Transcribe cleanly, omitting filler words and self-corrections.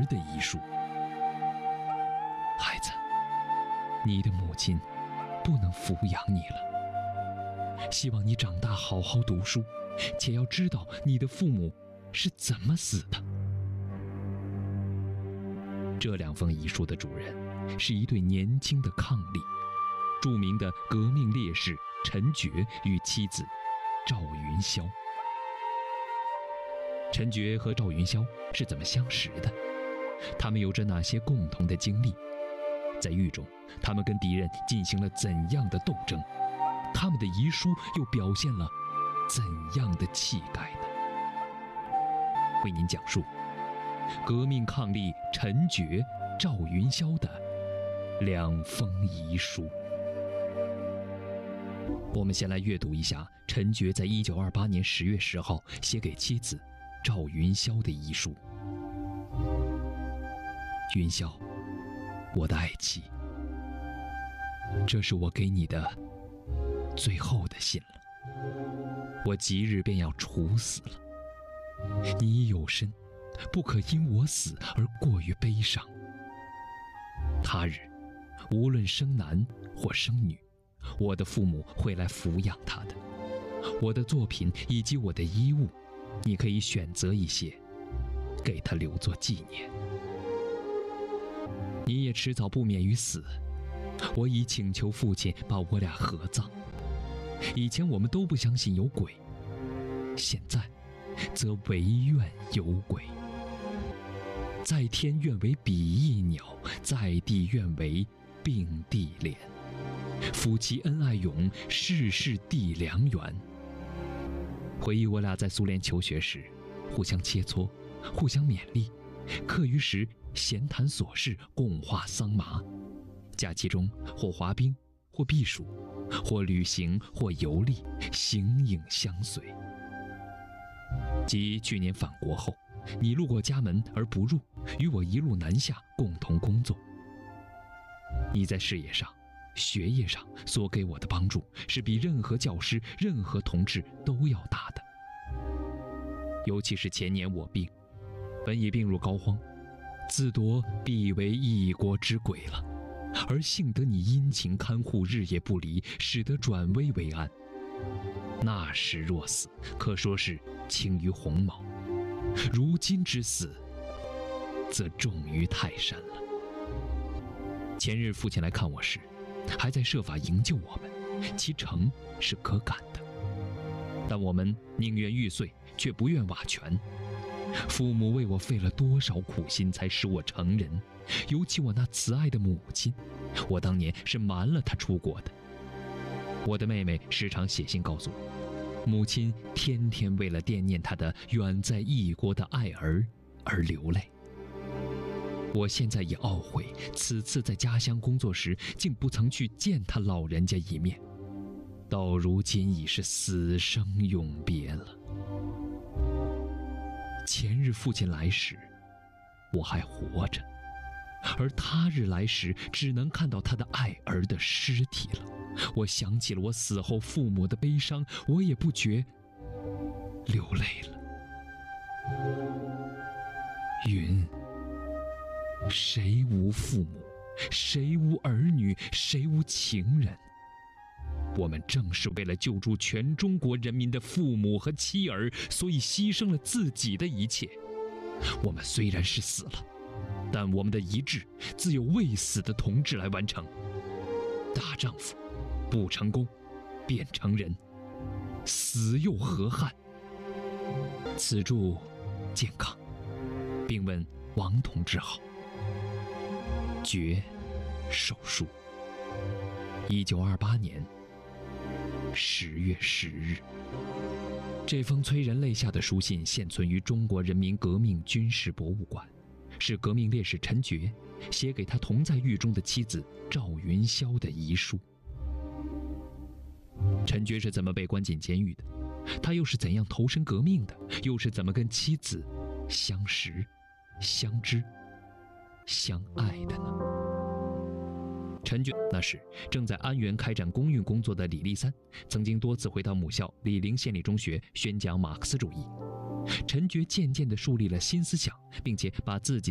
的遗书。孩子，你的母亲不能抚养你了，希望你长大好好读书，且要知道你的父母是怎么死的。这2封遗书的主人是一对年轻的伉俪，著名的革命烈士陈觉与妻子赵云霄。陈觉和赵云霄是怎么相识的？他们有着哪些共同的经历？在狱中，他们跟敌人进行了怎样的斗争？他们的遗书又表现了怎样的气概呢？为您讲述革命伉俪陈觉、赵云霄的2封遗书。我们先来阅读一下陈觉在1928年10月10号写给妻子赵云霄的遗书。云霄，我的爱妻，这是我给你的最后的信了。我即日便要处死了，你已有身，不可因我死而过于悲伤。他日无论生男或生女，我的父母会来抚养他的。我的作品以及我的衣物，你可以选择一些，给他留作纪念。你也迟早不免于死，我已请求父亲把我俩合葬。以前我们都不相信有鬼，现在则唯愿有鬼。在天愿为比翼鸟，在地愿为并蒂莲。夫妻恩爱永，世世地良缘。回忆我俩在苏联求学时，互相切磋，互相勉励，课余时闲谈琐事，共话桑麻。假期中或滑冰，或避暑，或旅行，或游历，形影相随。即去年返国后，你路过家门而不入，与我一路南下，共同工作。你在事业上、学业上所给我的帮助，是比任何教师、任何同志都要大的。尤其是前年我病，本已病入膏肓，自夺必为一国之鬼了，而幸得你殷勤看护，日夜不离，使得转危为安。那时若死，可说是轻于鸿毛；如今之死，则重于泰山了。前日父亲来看我时，还在设法营救我们，其诚是可感的。但我们宁愿玉碎，却不愿瓦全。父母为我费了多少苦心，才使我成人。尤其我那慈爱的母亲，我当年是瞒了她出国的。我的妹妹时常写信告诉我，母亲天天为了惦念她的远在异国的爱儿而流泪。我现在也懊悔，此次在家乡工作时，竟不曾去见她老人家一面。到如今已是死生永别了。前日父亲来时，我还活着，而他日来时，只能看到他的爱儿的尸体了。我想起了我死后父母的悲伤，我也不觉流泪了。云，谁无父母？谁无儿女？谁无情人？我们正是为了救助全中国人民的父母和妻儿，所以牺牲了自己的一切。我们虽然是死了，但我们的遗志自有未死的同志来完成。大丈夫不成功便成仁，死又何憾？此祝健康，并问王同志好。觉手书，1928年10月10日。这封催人泪下的书信现存于中国人民革命军事博物馆，是革命烈士陈觉写给他同在狱中的妻子赵云霄的遗书。陈觉是怎么被关进监狱的？他又是怎样投身革命的？又是怎么跟妻子相识、相知、相爱的呢？陈觉那时正在安源开展公运工作的李立三，曾经多次回到母校醴陵县立中学宣讲马克思主义。陈觉渐渐地树立了新思想，并且把自己